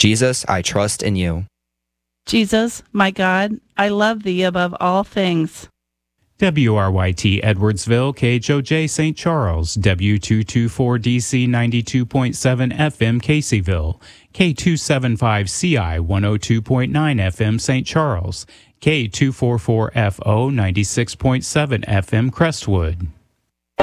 Jesus, I trust in you. Jesus, my God, I love thee above all things. WRYT Edwardsville, KHOJ St. Charles, W224DC 92.7 FM Caseyville, K275CI 102.9 FM St. Charles, K244FO 96.7 FM Crestwood.